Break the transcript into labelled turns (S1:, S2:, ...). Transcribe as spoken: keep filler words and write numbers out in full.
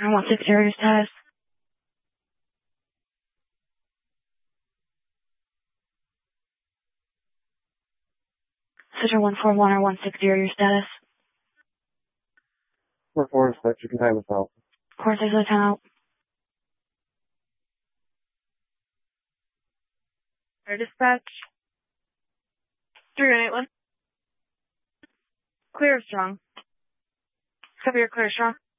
S1: one six zero, your status. Cedar one four one or one six zero, your status.
S2: four four, dispatch, you can time us out.
S1: Course six oh, time out.
S3: Air dispatch. three one eight one. Clear or strong? Copy, you're clear, strong.